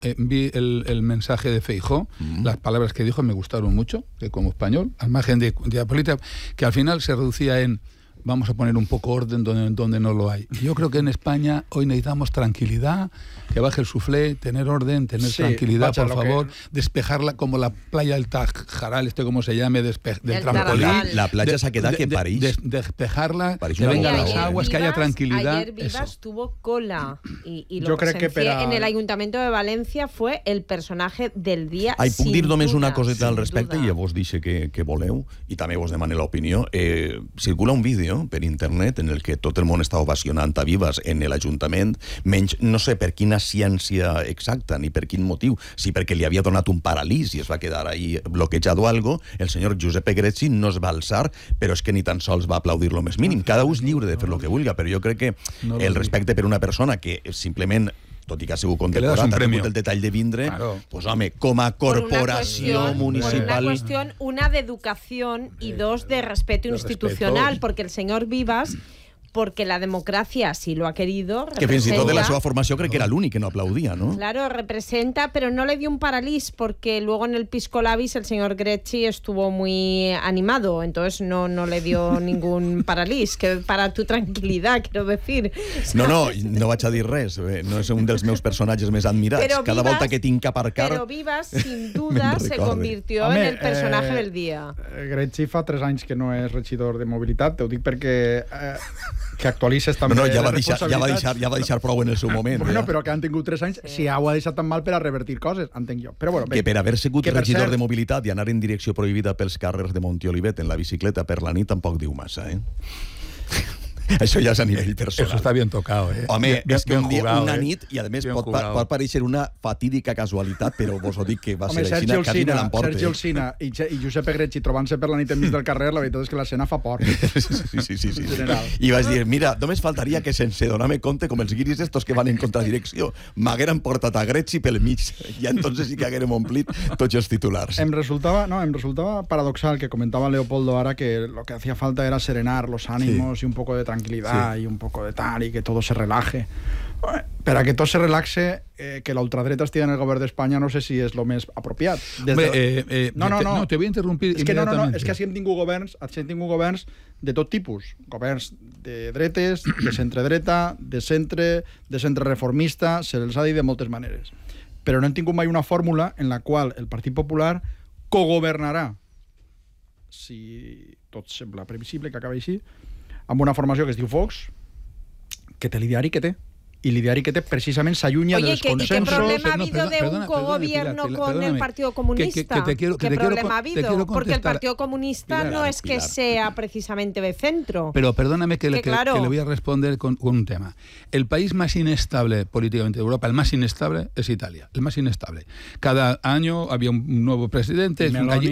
vi el mensaje de Feijóo, las palabras que dijo me gustaron mucho, que como español, al margen de la política, que al final se reducía en vamos a poner un poco orden donde no lo hay. Y yo creo que en España hoy necesitamos tranquilidad, que baje el suflé, tener orden, tener tranquilidad, por favor, despejarla como la playa del Tajaral, como se llame, del trampolín. La playa se ha quedado que París. Despejarla, que vengan las aguas, que haya tranquilidad. Ayer Vivas tuvo cola y lo presencié en el Ayuntamiento de València, fue el personaje del dia. Puc dir només una coseta al respecte, i llavors dixe que voleu, i també vos demane l'opinió. Circula un vídeo per internet en el que tot el món està ovacionant a Vivas en l'Ajuntament, menys no sé per quina ciència exacta ni per quin motiu, si perquè li havia donat un paralís i es va quedar ahí bloquejado algo, el senyor Giuseppe Grecci no es va alçar, però és que ni tan sols va aplaudir lo més mínim. Cada un és lliure de fer lo que vulga, però jo crec que el respecte per una persona que simplement, tot i que ha sigut condecorat, ha tingut el detall de vindre, pues home, com a corporació municipal... Una de educación y dos de respeto institucional, porque el señor Vivas, porque la democracia así lo ha querido, que fins i tot de la seva formació crec que era l'únic que no aplaudia, ¿no? Claro, representa, pero no le dio un paralís, porque luego en el Pisco Labis el señor Grecci estuvo muy animado, entonces no le dio ningún paralís, que para tu tranquilidad, quiero decir. No vaig a dir res, no és un dels meus personatges més admirats. Pero cada Vivas, volta que tinc que aparcar... Pero Vivas, sin duda, se convirtió en el personaje del día. Grecci fa 3 anys que no és regidor de mobilitat, ho dic perquè... que actualitzes també ja va deixar prou en el seu moment. Bueno, però que han tingut 3 anys, si ho ha deixat tan mal per a revertir coses, entenc jo. Però bueno, que per haver sigut regidor de mobilitat i anar en direcció prohibida pels carrers de Montiolivet en la bicicleta per la nit tampoc diu massa, Això ja és a nivell personal. Eso está bien tocado, Home, és que una nit, i a més pot aparèixer una fatídica casualitat, però vos ho dic que va ser així, quasi me l'emporte. Sergi Alsina i Giuseppe Grecci trobant-se per la nit enmig del carrer, la veritat és que l'escena fa por. Sí. I vaig dir, mira, només faltaria que sense donar-me compte, com els guiris estos que van en contradirecció, m'hagueren portat a Grecci pel mig, i entonces sí que haguérem omplit tots els titulars. Em resultaba paradoxal que comentaba Leopoldo ahora que lo que hacía falta era serenar los ánimos y un poco de tranquilidad y un poco de tal, y que todo se relaje. Para que todo se relaxe, que la ultradreta estigui en el govern d'Espanya no sé si és el més apropiat. No, te voy a interrumpir inmediatamente. És que així hem tingut governs de tot tipus. Governs de dretes, de centredreta, de centre reformista, se'ls ha dit de moltes maneres. Però no hem tingut mai una fórmula en la qual el Partit Popular cogovernarà, si tot sembla previsible que acabi així, amb una formació que es diu Vox, que té l'ideari que té. Y l'ideari que té precisament s'allunya dels consensos. ¿Qué problema ha habido de un cogobierno con el Partido Comunista? ¿Qué problema ha habido? Porque el Partido Comunista no es que sea precisamente de centro. Pero perdóname que le voy a responder con un tema. El país más inestable políticamente de Europa, el más inestable, es Italia. El más inestable. Cada año había un nuevo presidente.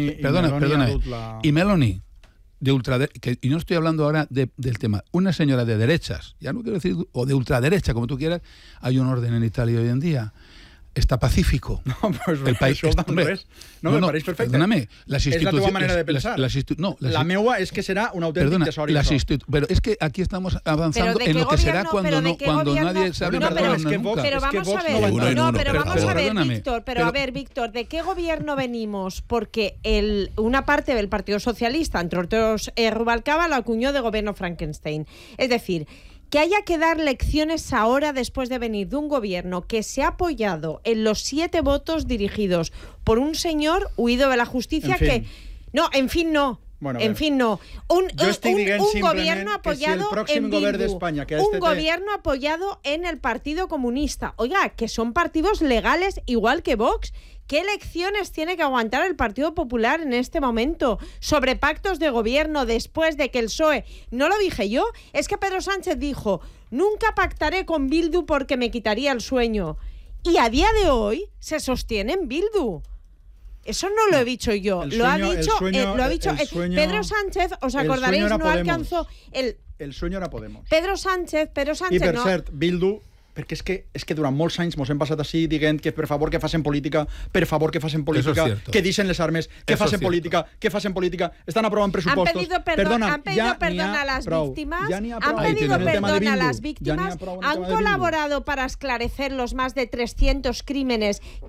Y Meloni. De ultraderecha, y no estoy hablando ahora del tema, una señora de derechas, ya no quiero decir, o de ultraderecha, como tú quieras, hay un orden en Italia hoy en día. Está pacífico. No, pues el país me pareix perfecte. Perdóname, las instituciones... És la teva manera de pensar. La meua és que serà un autèntic tesori. Pero es que aquí estamos avanzando en lo que será cuando nadie sabe nunca. Pero vamos a ver, Víctor, ¿de qué gobierno venimos? Porque una parte del Partido Socialista, entre otros Rubalcaba, lo acuñó de gobierno Frankenstein. Es decir, que haya que dar lecciones ahora después de venir de un gobierno que se ha apoyado en los 7 votos dirigidos por un señor huido de la justicia Un gobierno apoyado en Bildu, un gobierno apoyado en el Partido Comunista. Oiga, que son partidos legales igual que Vox. ¿Qué lecciones tiene que aguantar el Partido Popular en este momento sobre pactos de gobierno después de que el PSOE... No lo dije yo, es que Pedro Sánchez dijo, nunca pactaré con Bildu porque me quitaría el sueño. Y a día de hoy se sostiene en Bildu. Eso no lo he dicho yo, lo ha dicho Pedro Sánchez, os acordaréis, no alcanzó el sueño era Podemos. Pedro Sánchez I per cert, Bildu Perquè és que durant molts anys mos hem passat així dient que per favor que facin política, que deixen les armes, que facin política, estan aprovant pressupostos. Han pedido perdón a las víctimas, han colaborado para esclarecer los más de 300 crímenes